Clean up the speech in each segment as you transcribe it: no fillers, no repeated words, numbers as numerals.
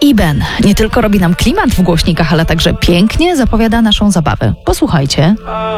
IBEN nie tylko robi nam klimat w głośnikach, ale także pięknie zapowiada naszą zabawę. Posłuchajcie.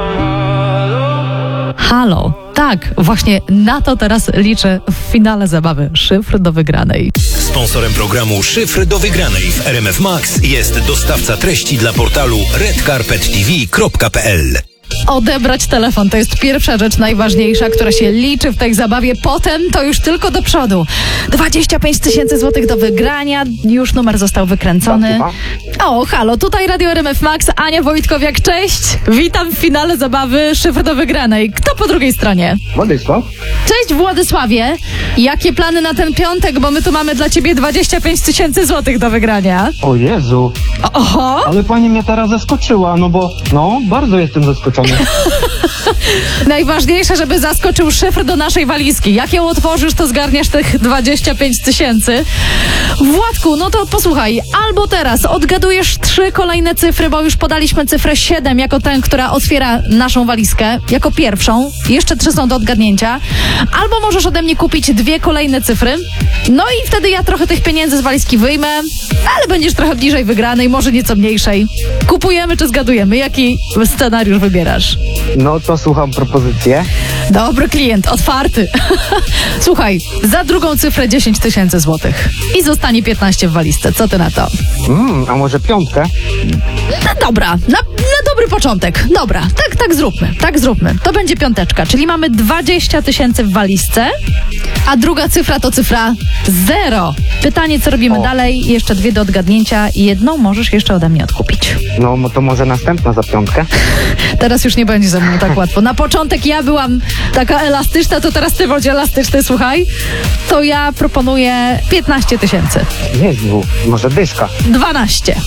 Halo. Tak, właśnie na to teraz liczę w finale zabawy Szyfr do wygranej. Sponsorem programu Szyfr do wygranej w RMF Max jest dostawca treści dla portalu redcarpettv.pl. Odebrać telefon to jest pierwsza rzecz najważniejsza, która się liczy w tej zabawie. Potem to już tylko do przodu. 25 000 złotych do wygrania. Już numer został wykręcony. O, halo, tutaj Radio RMF Max, Ania Wojtkowiak, cześć. Witam w finale zabawy Szyfr do wygranej. Kto po drugiej stronie? Władysław. Cześć Władysławie. Jakie plany na ten piątek? Bo my tu mamy dla ciebie 25 000 złotych do wygrania. O Jezu. Oho. Ale pani mnie teraz zaskoczyła, bardzo jestem zaskoczony. Najważniejsze, żeby zaskoczył szyfr do naszej walizki. Jak ją otworzysz, to zgarniasz tych 25 000. Władku, no to posłuchaj, albo teraz odgadujesz 3 kolejne cyfry, bo już podaliśmy cyfrę 7 jako tę, która otwiera naszą walizkę, jako pierwszą. Jeszcze 3 są do odgadnięcia. Albo możesz ode mnie kupić 2 kolejne cyfry. No i wtedy ja trochę tych pieniędzy z walizki wyjmę, ale będziesz trochę bliżej wygranej, może nieco mniejszej. Kupujemy czy zgadujemy? Jaki scenariusz wybierasz? No to słucham propozycję. Dobry klient, otwarty. Słuchaj, za drugą cyfrę 10 000 złotych i zostanie 15 w walizce. Co ty na to? A może 5? No dobra, na dobry początek. Dobra, tak zróbmy. To będzie 5, czyli mamy 20 000 w walizce, a druga cyfra to cyfra 0. Pytanie, co robimy dalej? Jeszcze 2 do odgadnięcia i 1 możesz jeszcze ode mnie odkupić. No to może następna za 5. Teraz już nie będzie ze mną tak łatwo. Na początek ja byłam taka elastyczna, to teraz ty bądź elastyczny, słuchaj. To ja proponuję 15 000. Jezu, może dyszka. 12.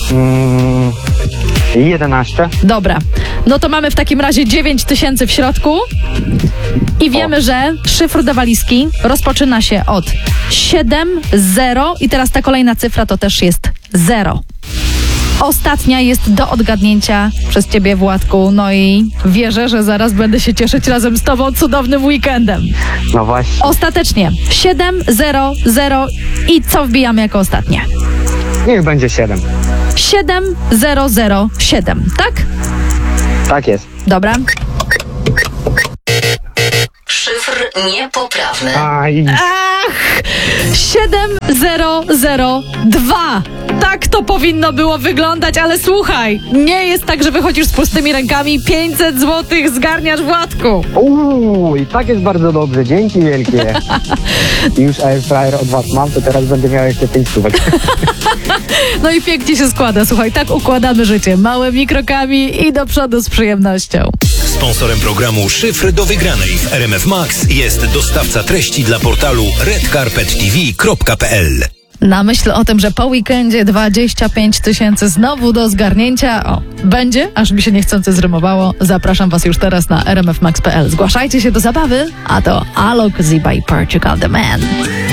11. Dobra, no to mamy w takim razie 9 000 w środku i wiemy, że szyfr do walizki rozpoczyna się od 7, 0 i teraz ta kolejna cyfra to też jest 0. Ostatnia jest do odgadnięcia przez ciebie, Władku, no i wierzę, że zaraz będę się cieszyć razem z tobą cudownym weekendem. No właśnie. Ostatecznie 7, 0, 0 i co wbijamy jako ostatnie? Niech będzie 7. 7, 0, 0, 7, tak? Tak jest. Dobra. Szyfr niepoprawny. Aj. Ach! 7002. Tak to powinno było wyglądać, ale słuchaj, nie jest tak, że wychodzisz z pustymi rękami. 500 złotych zgarniasz, Władku. I tak jest bardzo dobrze. Dzięki wielkie. Już airfryer od was mam, to teraz będę miał jeszcze 5 stówek. No i pięknie się składa, słuchaj, tak układamy życie. Małymi krokami i do przodu z przyjemnością. Sponsorem programu Szyfr do wygranej w RMF Max jest dostawca treści dla portalu redcarpettv.pl. Na myśl o tym, że po weekendzie 25 000 znowu do zgarnięcia, będzie, aż mi się niechcący zrymowało, zapraszam was już teraz na rmfmax.pl. Zgłaszajcie się do zabawy, a to Alok Z by Portugal The Man.